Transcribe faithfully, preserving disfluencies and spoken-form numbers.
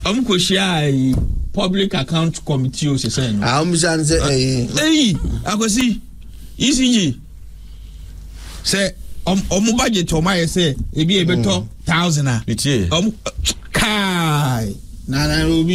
I'm Koshia Public Account Committee o say no. I'm saying say eh akosi E C G say omo budget o my say e bi e beto one thousand ah. Um kai na na